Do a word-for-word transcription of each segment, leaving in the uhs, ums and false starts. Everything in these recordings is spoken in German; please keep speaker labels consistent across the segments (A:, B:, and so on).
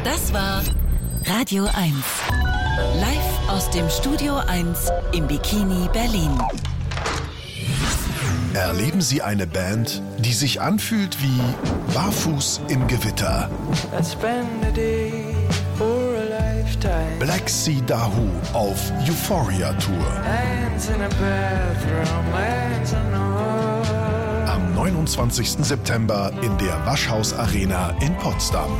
A: Das war Radio eins. Live aus dem Studio eins im Bikini Berlin.
B: Erleben Sie eine Band, die sich anfühlt wie Barfuß im Gewitter. Black Sea Dahoo auf Euphoria Tour. Am neunundzwanzigsten September in der Waschhaus Arena in Potsdam.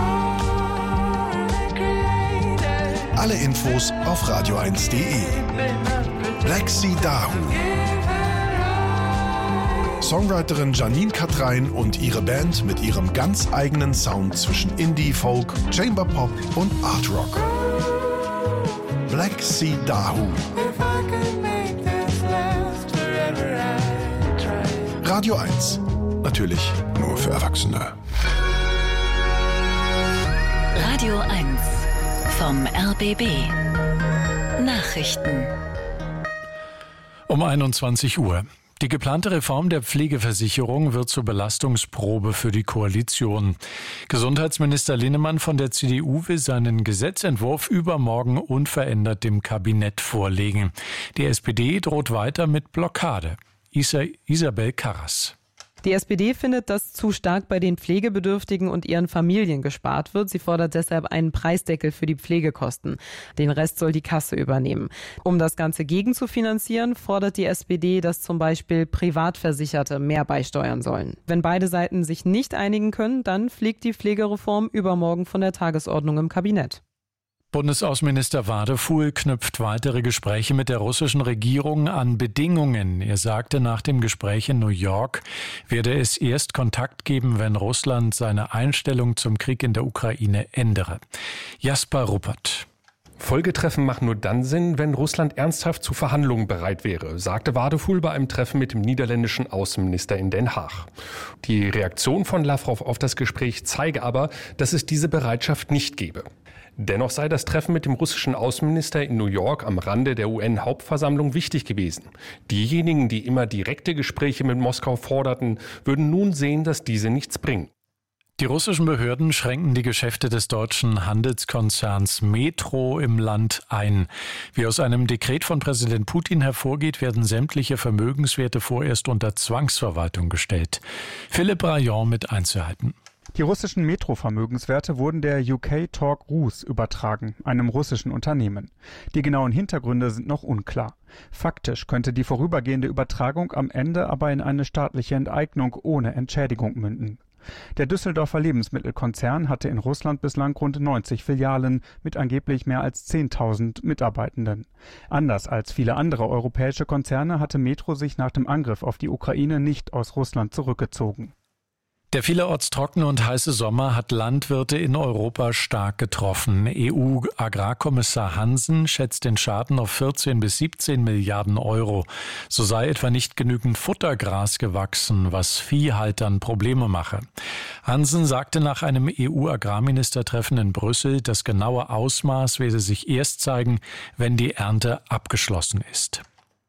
B: Alle Infos auf radio eins punkt de. Black Sea Dahoo. Songwriterin Janine Katrein und ihre Band mit ihrem ganz eigenen Sound zwischen Indie, Folk, Chamber Pop und Art Rock. Black Sea Dahoo. Radio eins. Natürlich nur für Erwachsene.
A: Radio eins vom R B B. Nachrichten.
C: Um einundzwanzig Uhr. Die geplante Reform der Pflegeversicherung wird zur Belastungsprobe für die Koalition. Gesundheitsminister Linnemann von der C D U will seinen Gesetzentwurf übermorgen unverändert dem Kabinett vorlegen. Die S P D droht weiter mit Blockade. Isa- Isabel Karras.
D: Die S P D findet, dass zu stark bei den Pflegebedürftigen und ihren Familien gespart wird. Sie fordert deshalb einen Preisdeckel für die Pflegekosten. Den Rest soll die Kasse übernehmen. Um das Ganze gegenzufinanzieren, fordert die S P D, dass zum Beispiel Privatversicherte mehr beisteuern sollen. Wenn beide Seiten sich nicht einigen können, dann fliegt die Pflegereform übermorgen von der Tagesordnung im Kabinett.
C: Bundesaußenminister Wadefuhl knüpft weitere Gespräche mit der russischen Regierung an Bedingungen. Er sagte nach dem Gespräch in New York, werde es erst Kontakt geben, wenn Russland seine Einstellung zum Krieg in der Ukraine ändere. Jasper Ruppert.
E: Folgetreffen machen nur dann Sinn, wenn Russland ernsthaft zu Verhandlungen bereit wäre, sagte Wadefuhl bei einem Treffen mit dem niederländischen Außenminister in Den Haag. Die Reaktion von Lavrov auf das Gespräch zeige aber, dass es diese Bereitschaft nicht gebe. Dennoch sei das Treffen mit dem russischen Außenminister in New York am Rande der U N-Hauptversammlung wichtig gewesen. Diejenigen, die immer direkte Gespräche mit Moskau forderten, würden nun sehen, dass diese nichts bringen.
C: Die russischen Behörden schränken die Geschäfte des deutschen Handelskonzerns Metro im Land ein. Wie aus einem Dekret von Präsident Putin hervorgeht, werden sämtliche Vermögenswerte vorerst unter Zwangsverwaltung gestellt. Philipp Rayon mit Einzelheiten.
F: Die russischen Metro-Vermögenswerte wurden der U K Talk Rus übertragen, einem russischen Unternehmen. Die genauen Hintergründe sind noch unklar. Faktisch könnte die vorübergehende Übertragung am Ende aber in eine staatliche Enteignung ohne Entschädigung münden. Der Düsseldorfer Lebensmittelkonzern hatte in Russland bislang rund neunzig Filialen mit angeblich mehr als zehntausend Mitarbeitenden. Anders als viele andere europäische Konzerne hatte Metro sich nach dem Angriff auf die Ukraine nicht aus Russland zurückgezogen.
C: Der vielerorts trockene und heiße Sommer hat Landwirte in Europa stark getroffen. E U-Agrarkommissar Hansen schätzt den Schaden auf vierzehn bis siebzehn Milliarden Euro. So sei etwa nicht genügend Futtergras gewachsen, was Viehhaltern Probleme mache. Hansen sagte nach einem E U-Agrarministertreffen in Brüssel, das genaue Ausmaß werde sich erst zeigen, wenn die Ernte abgeschlossen ist.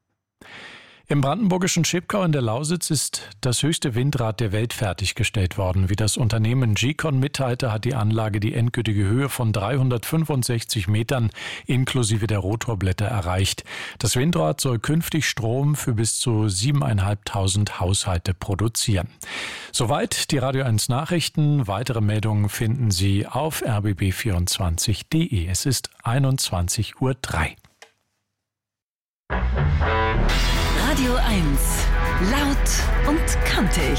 C: Im brandenburgischen Schipkau in der Lausitz ist das höchste Windrad der Welt fertiggestellt worden. Wie das Unternehmen G-Con mitteilte, hat die Anlage die endgültige Höhe von dreihundertfünfundsechzig Metern inklusive der Rotorblätter erreicht. Das Windrad soll künftig Strom für bis zu siebentausendfünfhundert Haushalte produzieren. Soweit die Radio eins Nachrichten. Weitere Meldungen finden Sie auf r b b vierundzwanzig punkt de. Es ist einundzwanzig Uhr drei.
A: Radio eins. Laut und kantig.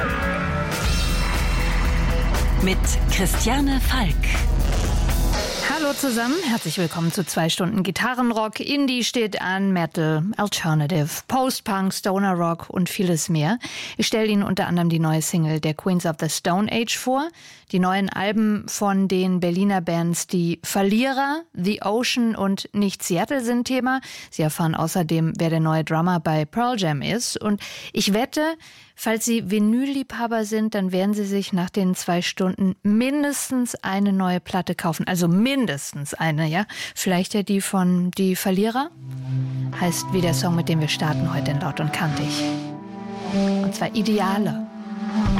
A: Mit Christiane Falk.
G: Hallo zusammen, herzlich willkommen zu zwei Stunden Gitarrenrock. Indie steht an, Metal, Alternative, Post-Punk, Stoner Rock und vieles mehr. Ich stelle Ihnen unter anderem die neue Single der Queens of the Stone Age vor, die neuen Alben von den Berliner Bands Die Verlierer, The Ocean und Nicht Seattle sind Thema. Sie erfahren außerdem, wer der neue Drummer bei Pearl Jam ist. Und ich wette, falls Sie Vinylliebhaber sind, dann werden Sie sich nach den zwei Stunden mindestens eine neue Platte kaufen. Also mindestens eine, ja. Vielleicht ja die von Die Verlierer. Heißt wie der Song, mit dem wir starten heute in Laut und Kantig. Und zwar Ideale.